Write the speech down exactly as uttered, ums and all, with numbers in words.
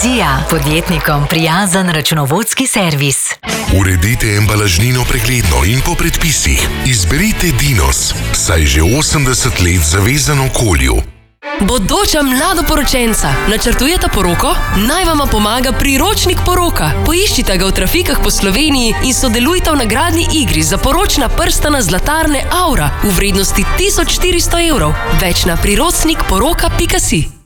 Vizija, podjetnikom prijazen računovodski servis. Uredite embalažnino pregledno in po predpisih. Izberite Dinos, saj že osemdeset let zavezan okolju. Bodoča mladoporočenca, načrtujeta poroko? Naj vama pomaga priročnik poroka. Poiščite ga v trafikah po Sloveniji in sodelujte v nagradni igri za poročna prstana zlatarne Aura v vrednosti tisoč štiristo evrov. Več na priročnik poroka pika si.